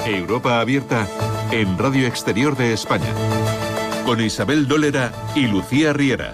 Europa Abierta en Radio Exterior de España, con Isabel Dólera y Lucía Riera.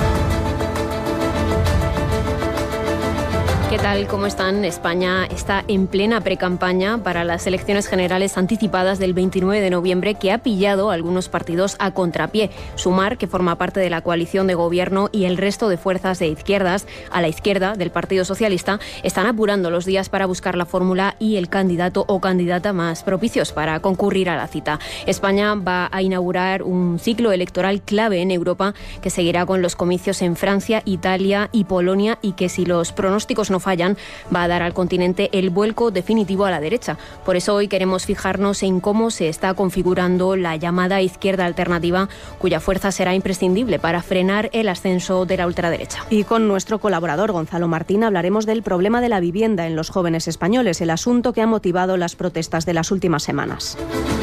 ¿Qué tal? ¿Cómo están? España está en plena precampaña para las elecciones generales anticipadas del 29 de noviembre que ha pillado a algunos partidos a contrapié. Sumar, que forma parte de la coalición de gobierno, y el resto de fuerzas de izquierdas a la izquierda del Partido Socialista están apurando los días para buscar la fórmula y el candidato o candidata más propicios para concurrir a la cita. España va a inaugurar un ciclo electoral clave en Europa que seguirá con los comicios en Francia, Italia y Polonia, y que, si los pronósticos no fallan, va a dar al continente el vuelco definitivo a la derecha. Por eso hoy queremos fijarnos en cómo se está configurando la llamada izquierda alternativa, cuya fuerza será imprescindible para frenar el ascenso de la ultraderecha. Y con nuestro colaborador Gonzalo Martín hablaremos del problema de la vivienda en los jóvenes españoles, el asunto que ha motivado las protestas de las últimas semanas.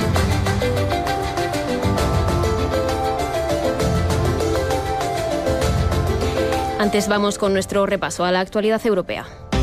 Antes vamos con nuestro repaso a la actualidad europea.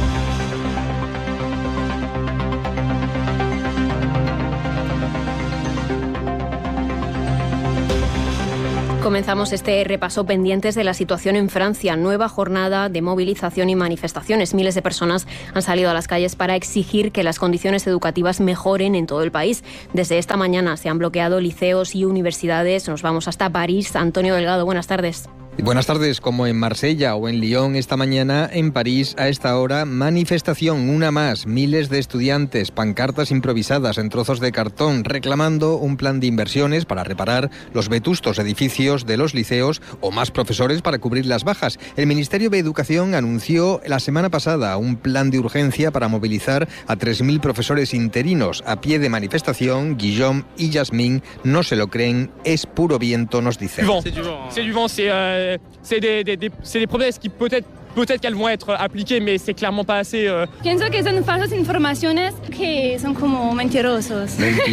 Comenzamos este repaso pendientes de la situación en Francia. Nueva jornada de movilización y manifestaciones. Miles de personas han salido a las calles para exigir que las condiciones educativas mejoren en todo el país. Desde esta mañana se han bloqueado liceos y universidades. Nos vamos hasta París. Antonio Delgado, buenas tardes. Buenas tardes. Como en Marsella o en Lyon esta mañana, en París a esta hora manifestación, una más. Miles de estudiantes, pancartas improvisadas en trozos de cartón reclamando un plan de inversiones para reparar los vetustos edificios de los liceos o más profesores para cubrir las bajas. El Ministerio de Educación anunció la semana pasada un plan de urgencia para movilizar a 3.000 profesores interinos. A pie de manifestación, Guillaume y Yasmín no se lo creen, es puro viento, nos dicen. C'est des promesses qui peut-être qu'elles vont être appliquées, mais c'est clairement pas assez. Pienso que son falsas informaciones que son como mentirosos.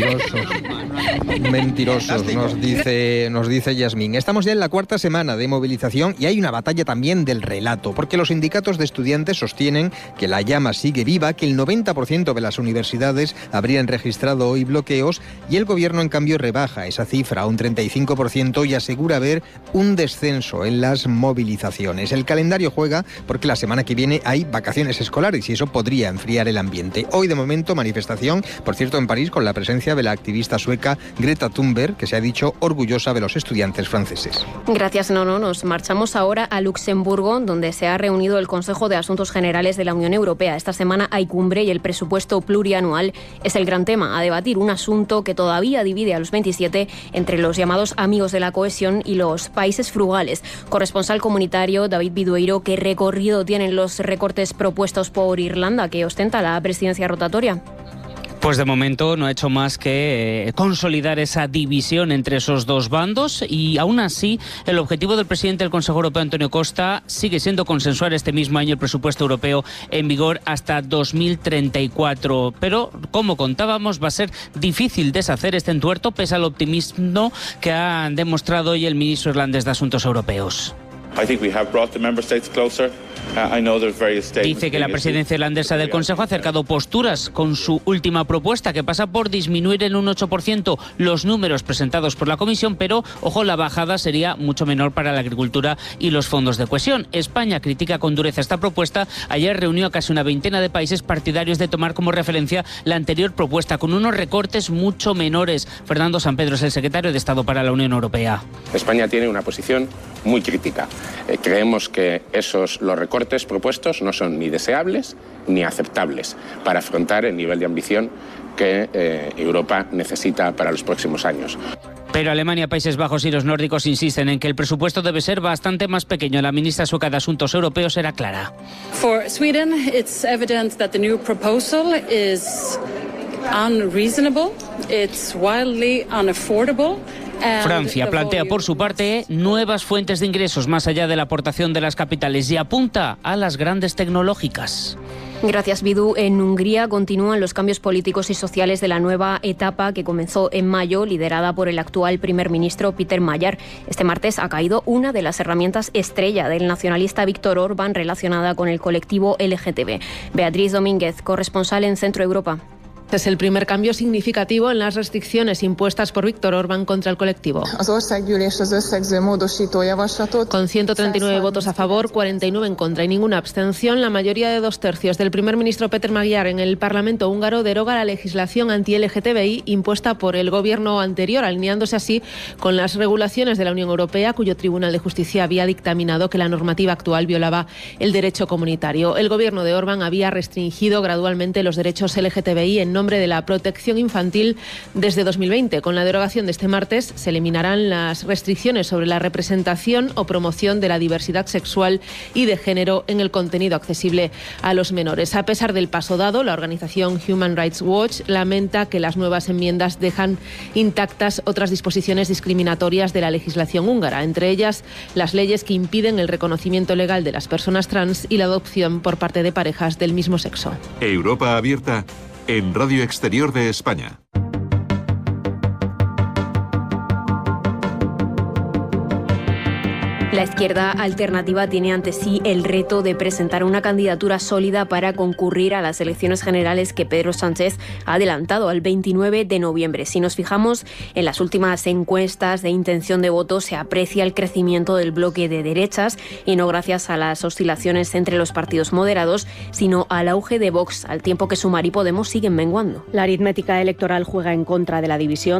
Mentirosos, nos dice Yasmín. Estamos ya en la cuarta semana de movilización y hay una batalla también del relato, porque los sindicatos de estudiantes sostienen que la llama sigue viva, que el 90% de las universidades habrían registrado hoy bloqueos, y el gobierno en cambio rebaja esa cifra a un 35% y asegura ver un descenso en las movilizaciones. El calendario juega porque la semana que viene hay vacaciones escolares y eso podría enfriar el ambiente. Hoy de momento manifestación, por cierto, en París, con la presencia de la activista sueca Greta Thunberg, que se ha dicho orgullosa de los estudiantes franceses. Gracias, Nono. Nos marchamos ahora a Luxemburgo, donde se ha reunido el Consejo de Asuntos Generales de la Unión Europea. Esta semana hay cumbre y el presupuesto plurianual es el gran tema a debatir, un asunto que todavía divide a los 27 entre los llamados amigos de la cohesión y los países frugales. Corresponsal comunitario David Bidueiro, ¿qué recorrido tienen los recortes propuestos por Irlanda, que ostenta la presidencia rotatoria? Pues de momento no ha hecho más que consolidar esa división entre esos dos bandos, y aún así el objetivo del presidente del Consejo Europeo, Antonio Costa, sigue siendo consensuar este mismo año el presupuesto europeo en vigor hasta 2034. Pero, como contábamos, va a ser difícil deshacer este entuerto pese al optimismo que ha demostrado hoy el ministro irlandés de Asuntos Europeos. Dice que la presidencia irlandesa del Consejo ha acercado posturas con su última propuesta, que pasa por disminuir en un 8% los números presentados por la Comisión, pero, ojo, la bajada sería mucho menor para la agricultura y los fondos de cohesión. España critica con dureza esta propuesta. Ayer reunió a casi una veintena de países partidarios de tomar como referencia la anterior propuesta, con unos recortes mucho menores. Fernando Sampedro es el secretario de Estado para la Unión Europea. España tiene una posición muy crítica. Creemos que los recortes propuestos no son ni deseables ni aceptables para afrontar el nivel de ambición que Europa necesita para los próximos años. Pero Alemania, Países Bajos y los nórdicos insisten en que el presupuesto debe ser bastante más pequeño. La ministra sueca de Asuntos Europeos era clara. For Sweden, it's evident that the new proposal is unreasonable, it's wildly unaffordable. Francia plantea por su parte nuevas fuentes de ingresos más allá de la aportación de las capitales y apunta a las grandes tecnológicas. Gracias, Bidu. En Hungría continúan los cambios políticos y sociales de la nueva etapa que comenzó en mayo, liderada por el actual primer ministro Peter Magyar. Este martes ha caído una de las herramientas estrella del nacionalista Viktor Orbán relacionada con el colectivo LGTB. Beatriz Domínguez, corresponsal en Centro Europa. Es el primer cambio significativo en las restricciones impuestas por Víctor Orbán contra el colectivo. Con 139 votos a favor, 49 en contra y ninguna abstención, la mayoría de 2/3 del primer ministro Péter Magyar en el Parlamento húngaro deroga la legislación anti-LGTBI impuesta por el gobierno anterior, alineándose así con las regulaciones de la Unión Europea, cuyo Tribunal de Justicia había dictaminado que la normativa actual violaba el derecho comunitario. El gobierno de Orbán había restringido gradualmente los derechos LGTBI en nombre de la protección infantil desde 2020. Con la derogación de este martes se eliminarán las restricciones sobre la representación o promoción de la diversidad sexual y de género en el contenido accesible a los menores. A pesar del paso dado, la organización Human Rights Watch lamenta que las nuevas enmiendas dejan intactas otras disposiciones discriminatorias de la legislación húngara, entre ellas las leyes que impiden el reconocimiento legal de las personas trans y la adopción por parte de parejas del mismo sexo. Europa abierta en Radio Exterior de España. La izquierda alternativa tiene ante sí el reto de presentar una candidatura sólida para concurrir a las elecciones generales que Pedro Sánchez ha adelantado al 29 de noviembre. Si nos fijamos en las últimas encuestas de intención de voto, se aprecia el crecimiento del bloque de derechas y no gracias a las oscilaciones entre los partidos moderados, sino al auge de Vox, al tiempo que Sumar y Podemos siguen menguando. La aritmética electoral juega en contra de la división.